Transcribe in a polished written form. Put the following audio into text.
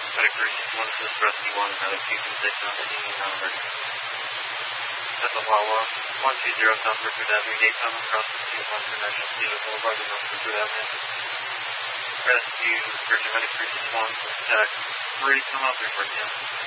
Medic 361, this is Rescue 1, Medic 226 on the Union number. That's a Wawa, 120 South Richard Avenue, Daytona, across the C1 International Theater Boulevard in North Richard Avenue. Rescue, Virgin Medic 361, contact 3, come up, report down.